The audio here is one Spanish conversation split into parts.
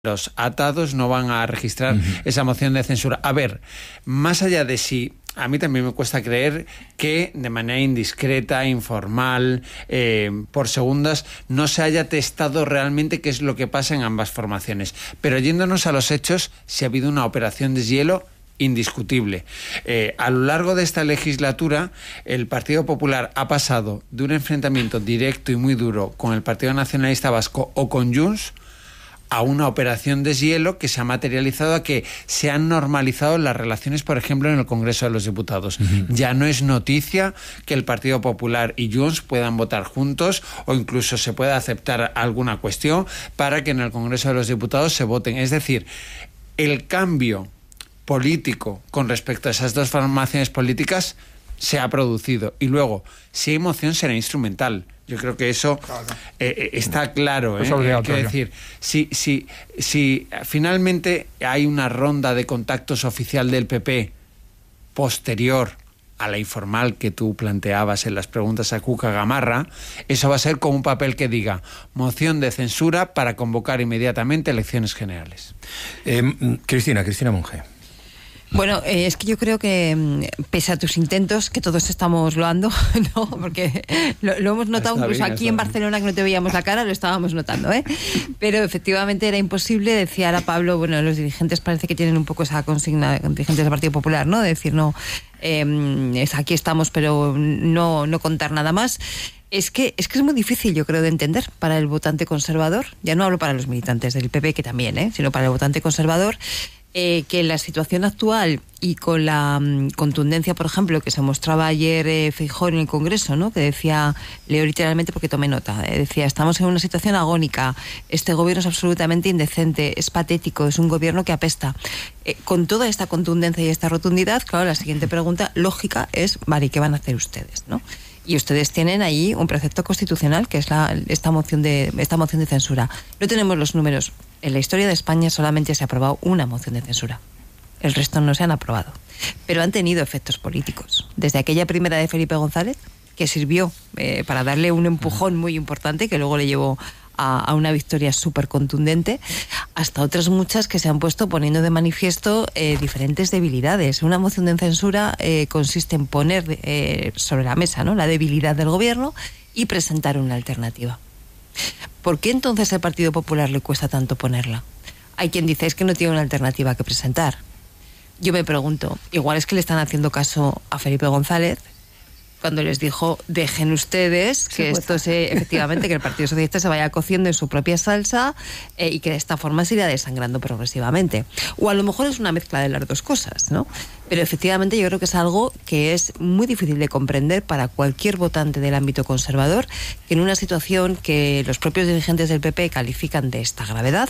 los atados no van a registrar esa moción de censura. A ver, más allá de si... A mí también me cuesta creer que de manera indiscreta, informal, por segundas, no se haya testado realmente qué es lo que pasa en ambas formaciones. Pero yéndonos a los hechos, si ha habido una operación deshielo indiscutible. A lo largo de esta legislatura, el Partido Popular ha pasado de un enfrentamiento directo y muy duro con el Partido Nacionalista Vasco o con Junts a una operación deshielo que se ha materializado a que se han normalizado las relaciones, por ejemplo, en el Congreso de los Diputados. Ya no es noticia que el Partido Popular y Junts puedan votar juntos o incluso se pueda aceptar alguna cuestión para que en el Congreso de los Diputados se voten. Es decir, el cambio político con respecto a esas dos formaciones políticas se ha producido. Y luego, si hay moción, será instrumental. Yo creo que eso está claro. Quiero decir, si finalmente hay una ronda de contactos oficial del PP posterior a la informal que tú planteabas en las preguntas a Cuca Gamarra, eso va a ser como un papel que diga moción de censura para convocar inmediatamente elecciones generales. Cristina Monge. Bueno, es que yo creo que pese a tus intentos, que todos estamos loando, ¿no? Porque lo hemos notado incluso aquí en Barcelona, que no te veíamos la cara, lo estábamos notando, ¿eh? Pero efectivamente era imposible, decía ahora Pablo, bueno, los dirigentes parece que tienen un poco esa consigna, dirigentes del Partido Popular, ¿no? De decir, no, aquí estamos, pero no contar nada más. Es que es muy difícil, yo creo, de entender para el votante conservador. Ya no hablo para los militantes del PP, que también, sino para el votante conservador. Que en la situación actual y con la contundencia, por ejemplo, que se mostraba ayer Feijóo en el Congreso, ¿no? Que decía, leo literalmente porque tomé nota, decía, estamos en una situación agónica, este gobierno es absolutamente indecente, es patético, es un gobierno que apesta. Con toda esta contundencia y esta rotundidad, claro, la siguiente pregunta lógica es, vale, ¿qué van a hacer ustedes, no? Y ustedes tienen ahí un precepto constitucional que es esta moción de censura. No tenemos los números. En la historia de España solamente se ha aprobado una moción de censura. El resto no se han aprobado. Pero han tenido efectos políticos. Desde aquella primera de Felipe González, que sirvió para darle un empujón muy importante, que luego le llevó a una victoria súper contundente, hasta otras muchas que se han puesto poniendo de manifiesto diferentes debilidades. Una moción de censura consiste en poner sobre la mesa, ¿no?, la debilidad del gobierno y presentar una alternativa. ¿Por qué entonces al Partido Popular le cuesta tanto ponerla? Hay quien dice, es que no tiene una alternativa que presentar. Yo me pregunto, igual es que le están haciendo caso a Felipe González cuando les dijo, dejen ustedes que esto efectivamente, que el Partido Socialista se vaya cociendo en su propia salsa y que de esta forma se irá desangrando progresivamente. O a lo mejor es una mezcla de las dos cosas, ¿no? Pero efectivamente yo creo que es algo que es muy difícil de comprender para cualquier votante del ámbito conservador, que en una situación que los propios dirigentes del PP califican de esta gravedad,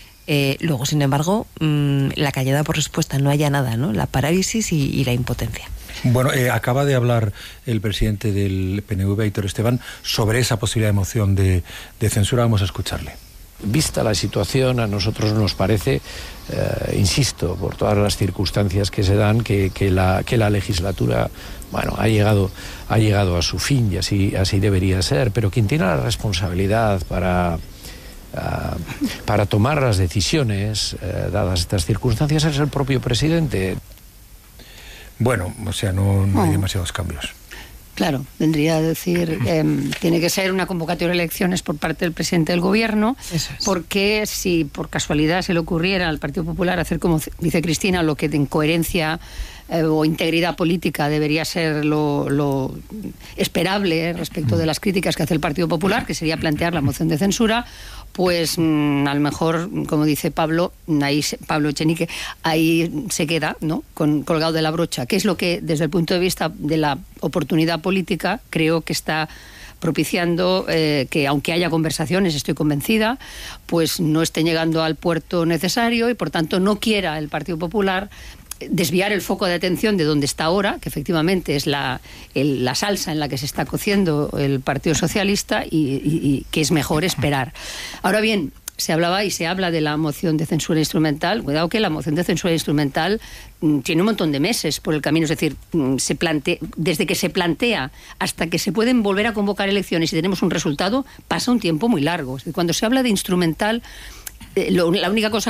luego, sin embargo, la callada por respuesta, no haya nada, ¿no? La parálisis y la impotencia. Bueno, acaba de hablar el presidente del PNV, Aitor Esteban, sobre esa posibilidad de moción de censura. Vamos a escucharle. Vista la situación, a nosotros nos parece, insisto, por todas las circunstancias que se dan, que la legislatura, bueno, ha llegado a su fin y así debería ser, pero quien tiene la responsabilidad para tomar las decisiones, dadas estas circunstancias, es el propio presidente. Bueno, o sea, no hay demasiados cambios. Claro, vendría a decir, tiene que ser una convocatoria de elecciones por parte del presidente del gobierno, porque si por casualidad se le ocurriera al Partido Popular hacer, como dice Cristina, lo que en coherencia o integridad política debería ser lo esperable respecto de las críticas que hace el Partido Popular, que sería plantear la moción de censura, pues a lo mejor, como dice Pablo Echenique, ahí se queda, ¿no?, colgado de la brocha, que es lo que desde el punto de vista de la oportunidad política creo que está propiciando que, aunque haya conversaciones, estoy convencida, pues no estén llegando al puerto necesario y por tanto no quiera el Partido Popular desviar el foco de atención de donde está ahora, que efectivamente es la salsa en la que se está cociendo el Partido Socialista y que es mejor esperar. Ahora bien, se hablaba y se habla de la moción de censura instrumental. Cuidado que la moción de censura instrumental tiene un montón de meses por el camino, es decir, desde que se plantea hasta que se pueden volver a convocar elecciones y tenemos un resultado, pasa un tiempo muy largo. Es decir, cuando se habla de instrumental, la única cosa